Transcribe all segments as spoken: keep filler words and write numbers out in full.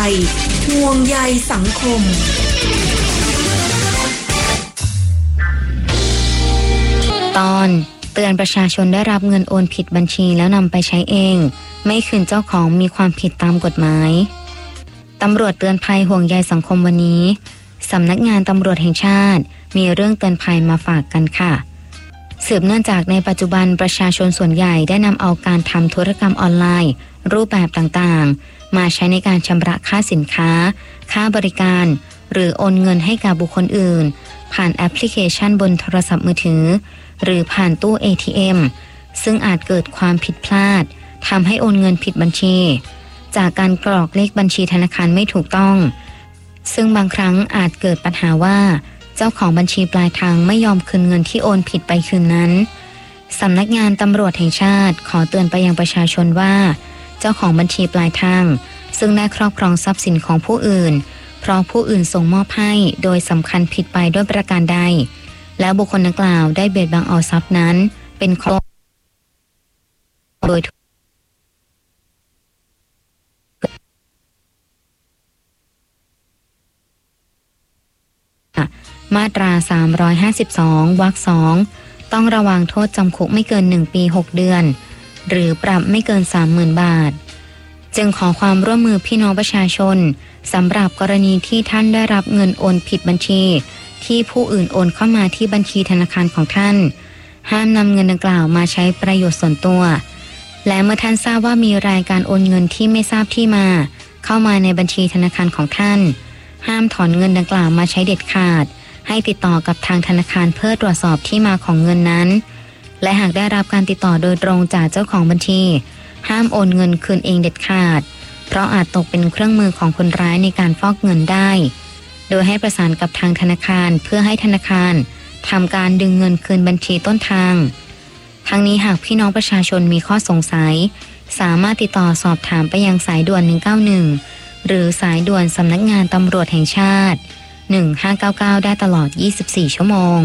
ห่วงใยสังคมตอนเตือนประชาชนได้รับเงินโอนผิดบัญชีแล้วนำไปใช้เองไม่คืนเจ้าของมีความผิดตามกฎหมายตำรวจเตือนภัยห่วงใยสังคมวันนี้สำนักงานตำรวจแห่งชาติมีเรื่องเตือนภัยมาฝากกันค่ะสืบเนื่องจากในปัจจุบันประชาชนส่วนใหญ่ได้นำเอาการทำธุรกรรมออนไลน์รูปแบบต่างๆมาใช้ในการชำระค่าสินค้าค่าบริการหรือโอนเงินให้กับบุคคลอื่นผ่านแอปพลิเคชันบนโทรศัพท์มือถือหรือผ่านตู้ เอ ที เอ็ม ซึ่งอาจเกิดความผิดพลาดทำให้โอนเงินผิดบัญชีจากการกรอกเลขบัญชีธนาคารไม่ถูกต้องซึ่งบางครั้งอาจเกิดปัญหาว่าเจ้าของบัญชีปลายทางไม่ยอมคืนเงินที่โอนผิดไปคืนนั้นสำนักงานตำรวจแห่งชาติขอเตือนไปยังประชาชนว่าเจ้าของบัญชีปลายทางซึ่งได้ครอบครองทรัพย์สินของผู้อื่นเพราะผู้อื่นส่งมอบให้โดยสำคัญผิดไปด้วยประการใดแล้วบุคคลดังกล่าวได้เบียดบังเอาทรัพย์นั้นเป็นของโดยมาตราสามร้อยห้าสิบสองวรรคสองต้องระวังโทษจำคุกไม่เกินหนึ่งปีหกเดือนหรือปรับไม่เกิน สามหมื่น บาทจึงขอความร่วมมือพี่น้องประชาชนสำหรับกรณีที่ท่านได้รับเงินโอนผิดบัญชีที่ผู้อื่นโอนเข้ามาที่บัญชีธนาคารของท่านห้ามนำเงินดังกล่าวมาใช้ประโยชน์ส่วนตัวและเมื่อท่านทราบว่ามีรายการโอนเงินที่ไม่ทราบที่มาเข้ามาในบัญชีธนาคารของท่านห้ามถอนเงินดังกล่าวมาใช้เด็ดขาดให้ติดต่อกับทางธนาคารเพื่อตรวจสอบที่มาของเงินนั้นและหากได้รับการติดต่อโดยตรงจากเจ้าของบัญชีห้ามโอนเงินคืนเองเด็ดขาดเพราะอาจตกเป็นเครื่องมือของคนร้ายในการฟอกเงินได้โดยให้ประสานกับทางธนาคารเพื่อให้ธนาคารทำการดึงเงินคืนบัญชีต้นทางทั้งนี้หากพี่น้องประชาชนมีข้อสงสัยสามารถติดต่อสอบถามไปยังสายด่วนหนึ่งเก้าหนึ่งหรือสายด่วนสำนักงานตำรวจแห่งชาติหนึ่งห้าเก้าเก้าได้ตลอดยี่สิบสี่ชั่วโมง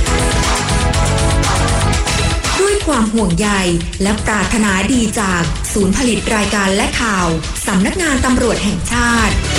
ด้วยความห่วงใยและปรารถนาดีจากศูนย์ผลิตรายการและข่าวสำนักงานตำรวจแห่งชาติ